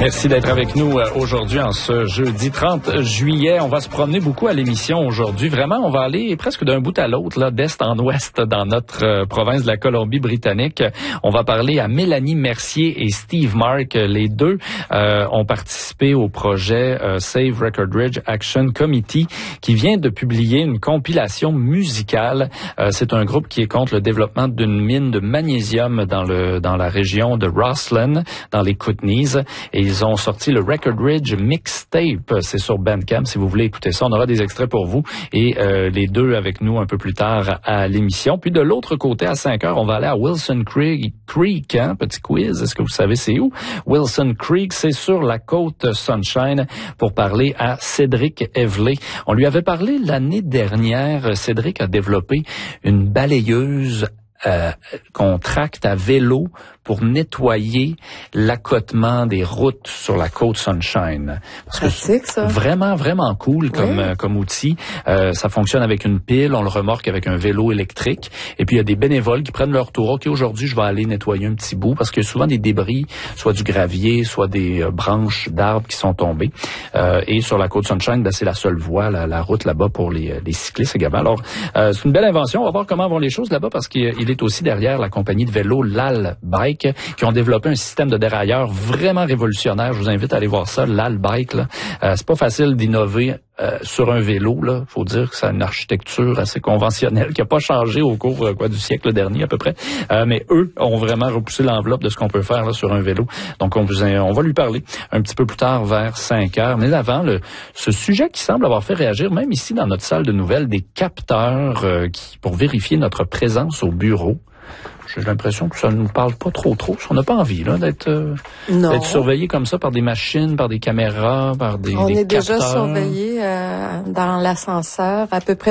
Merci d'être avec nous aujourd'hui en ce jeudi 30 juillet. On va se promener beaucoup à l'émission aujourd'hui. Vraiment, on va aller presque d'un bout à l'autre, là, d'est en ouest dans notre province de la Colombie-Britannique. On va parler à Mélanie Mercier et Steve Mark. Les deux ont participé au projet Save Record Ridge Action Committee qui vient de publier une compilation musicale. C'est un groupe qui est contre le développement d'une mine de magnésium dans la région de Rossland, dans les Kootenays. Et ils ont sorti le Record Ridge Mixtape. C'est sur Bandcamp si vous voulez écouter ça. On aura des extraits pour vous et les deux avec nous un peu plus tard à l'émission. Puis de l'autre côté, à 5h, on va aller à Wilson Creek. Petit quiz. Est-ce que vous savez c'est où? Wilson Creek, c'est sur la côte Sunshine pour parler à Cédric Evelay. On lui avait parlé l'année dernière. Cédric a développé une balayeuse qu'on tracte à vélo pour nettoyer l'accotement des routes sur la côte Sunshine. Pratique, ça. Vraiment, vraiment cool comme outil. Ça fonctionne avec une pile, on le remorque avec un vélo électrique. Et puis, il y a des bénévoles qui prennent leur tour. OK, aujourd'hui, je vais aller nettoyer un petit bout parce qu'il y a souvent des débris, soit du gravier, soit des branches d'arbres qui sont tombées. Et sur la côte Sunshine, c'est la seule voie, la route là-bas pour les cyclistes également. Alors, c'est une belle invention. On va voir comment vont les choses là-bas parce qu'il est aussi derrière la compagnie de vélo Lal Bike qui ont développé un système de dérailleur vraiment révolutionnaire. Je vous invite à aller voir ça, Lal Bike. C'est pas facile d'innover sur un vélo. Là, faut dire que c'est une architecture assez conventionnelle qui a pas changé au cours du siècle dernier à peu près. Mais eux ont vraiment repoussé l'enveloppe de ce qu'on peut faire là, sur un vélo. Donc on va lui parler un petit peu plus tard vers 5h. Mais avant, ce sujet qui semble avoir fait réagir, même ici dans notre salle de nouvelles, des capteurs pour vérifier notre présence au bureau. J'ai l'impression que ça ne nous parle pas trop. On n'a pas envie là d'être surveillé comme ça par des machines, par des caméras, par des capteurs. On est déjà surveillé dans l'ascenseur à peu près